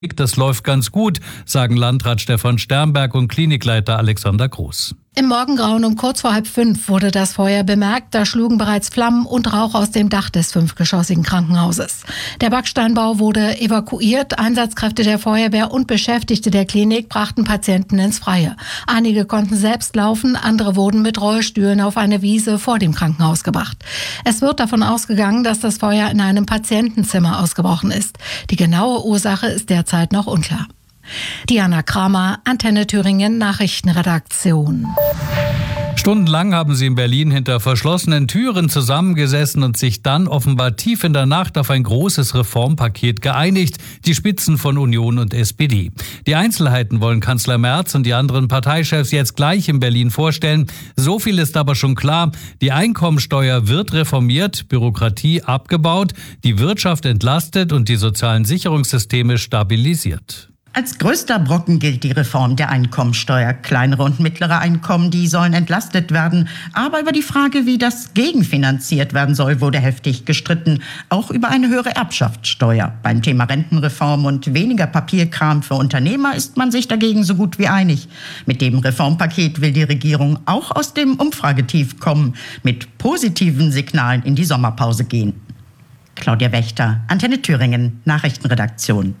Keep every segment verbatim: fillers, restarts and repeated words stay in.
Das läuft ganz gut, sagen Landrat Stefan Sternberg und Klinikleiter Alexander Groß. Im Morgengrauen um kurz vor halb fünf wurde das Feuer bemerkt. Da schlugen bereits Flammen und Rauch aus dem Dach des fünfgeschossigen Krankenhauses. Der Backsteinbau wurde evakuiert. Einsatzkräfte der Feuerwehr und Beschäftigte der Klinik brachten Patienten ins Freie. Einige konnten selbst laufen, andere wurden mit Rollstühlen auf eine Wiese vor dem Krankenhaus gebracht. Es wird davon ausgegangen, dass das Feuer in einem Patientenzimmer ausgebrochen ist. Die genaue Ursache ist derzeit noch unklar. Diana Kramer, Antenne Thüringen Nachrichtenredaktion. Stundenlang haben sie in Berlin hinter verschlossenen Türen zusammengesessen und sich dann offenbar tief in der Nacht auf ein großes Reformpaket geeinigt, die Spitzen von Union und S P D. Die Einzelheiten wollen Kanzler Merz und die anderen Parteichefs jetzt gleich in Berlin vorstellen. So viel ist aber schon klar: Die Einkommensteuer wird reformiert, Bürokratie abgebaut, die Wirtschaft entlastet und die sozialen Sicherungssysteme stabilisiert. Als größter Brocken gilt die Reform der Einkommensteuer. Kleinere und mittlere Einkommen, die sollen entlastet werden. Aber über die Frage, wie das gegenfinanziert werden soll, wurde heftig gestritten. Auch über eine höhere Erbschaftssteuer. Beim Thema Rentenreform und weniger Papierkram für Unternehmer ist man sich dagegen so gut wie einig. Mit dem Reformpaket will die Regierung auch aus dem Umfragetief kommen, mit positiven Signalen in die Sommerpause gehen. Claudia Wächter, Antenne Thüringen, Nachrichtenredaktion.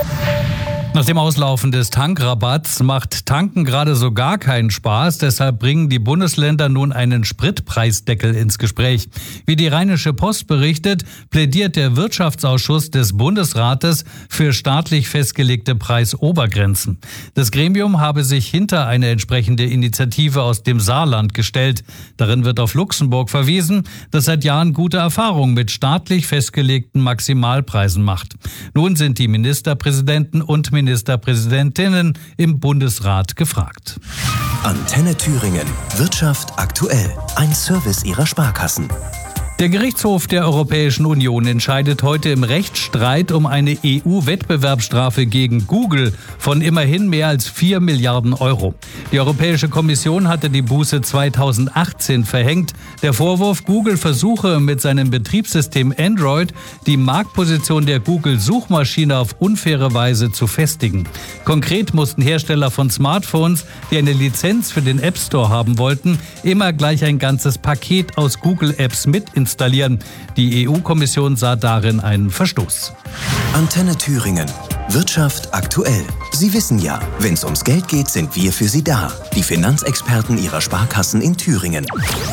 Nach dem Auslaufen des Tankrabatts macht Tanken gerade so gar keinen Spaß. Deshalb bringen die Bundesländer nun einen Spritpreisdeckel ins Gespräch. Wie die Rheinische Post berichtet, plädiert der Wirtschaftsausschuss des Bundesrates für staatlich festgelegte Preisobergrenzen. Das Gremium habe sich hinter eine entsprechende Initiative aus dem Saarland gestellt. Darin wird auf Luxemburg verwiesen, das seit Jahren gute Erfahrungen mit staatlich festgelegten Maximalpreisen macht. Nun sind die Ministerpräsidenten und Ministerpräsidentinnen im Bundesrat gefragt. Antenne Thüringen. Wirtschaft aktuell. Ein Service Ihrer Sparkassen. Der Gerichtshof der Europäischen Union entscheidet heute im Rechtsstreit um eine E U-Wettbewerbsstrafe gegen Google von immerhin mehr als vier Milliarden Euro. Die Europäische Kommission hatte die Buße zweitausendachtzehn verhängt. Der Vorwurf: Google versuche mit seinem Betriebssystem Android die Marktposition der Google-Suchmaschine auf unfaire Weise zu festigen. Konkret mussten Hersteller von Smartphones, die eine Lizenz für den App Store haben wollten, immer gleich ein ganzes Paket aus Google-Apps mit installieren. Die E U-Kommission sah darin einen Verstoß. Antenne Thüringen. Wirtschaft aktuell. Sie wissen ja, wenn es ums Geld geht, sind wir für Sie da. Die Finanzexperten Ihrer Sparkassen in Thüringen.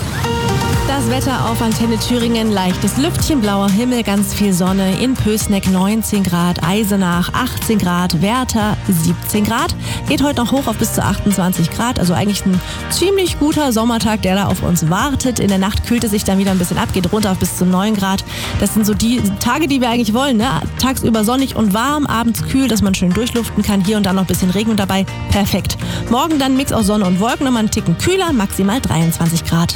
Das Wetter auf Antenne Thüringen: leichtes Lüftchen, blauer Himmel, ganz viel Sonne. In Pößneck neunzehn Grad, Eisenach achtzehn Grad, Werther siebzehn Grad. Geht heute noch hoch auf bis zu achtundzwanzig Grad. Also eigentlich ein ziemlich guter Sommertag, der da auf uns wartet. In der Nacht kühlt es sich dann wieder ein bisschen ab, geht runter auf bis zu neun Grad. Das sind so die Tage, die wir eigentlich wollen, ne? Tagsüber sonnig und warm, abends kühl, dass man schön durchluften kann. Hier und da noch ein bisschen Regen dabei. Perfekt. Morgen dann Mix aus Sonne und Wolken, nochmal einen Ticken kühler, maximal dreiundzwanzig Grad.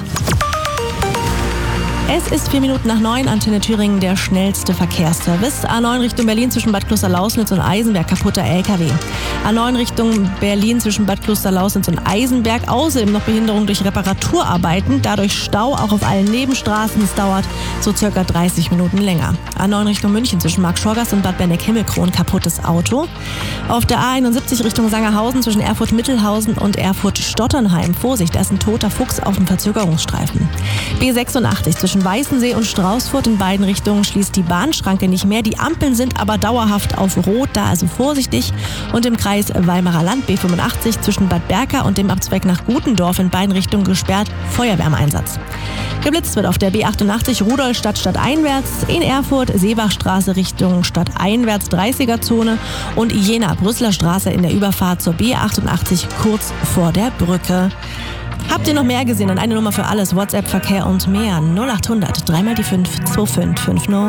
Es ist vier Minuten nach neun, Antenne Thüringen, der schnellste Verkehrsservice. A neun Richtung Berlin zwischen Bad Kloster-Lausnitz und Eisenberg, kaputter L K W. A neun Richtung Berlin zwischen Bad Kloster-Lausnitz und Eisenberg, außerdem noch Behinderung durch Reparaturarbeiten, dadurch Stau auch auf allen Nebenstraßen. Es dauert so circa dreißig Minuten länger. A neun Richtung München zwischen Marktschorgast und Bad Berneck-Himmelkron, kaputtes Auto. Auf der A einundsiebzig Richtung Sangerhausen zwischen Erfurt-Mittelhausen und Erfurt-Stotternheim, Vorsicht, da ist ein toter Fuchs auf dem Verzögerungsstreifen. B sechsundachtzig zwischen Weißensee und Straußfurt, in beiden Richtungen schließt die Bahnschranke nicht mehr. Die Ampeln sind aber dauerhaft auf Rot, da also vorsichtig. Und im Kreis Weimarer Land B fünfundachtzig zwischen Bad Berka und dem Abzweig nach Gutendorf, in beiden Richtungen gesperrt, Feuerwehr im Einsatz. Geblitzt wird auf der B achtundachtzig Rudolstadt stadteinwärts, in Erfurt Seebachstraße Richtung stadteinwärts dreißiger-Zone und Jena-Brüsseler Straße in der Überfahrt zur B achtundachtzig kurz vor der Brücke. Habt ihr noch mehr gesehen? An eine Nummer für alles, WhatsApp, Verkehr und mehr. null achthundert, dreimal die fünf, zwei fünf fünf null.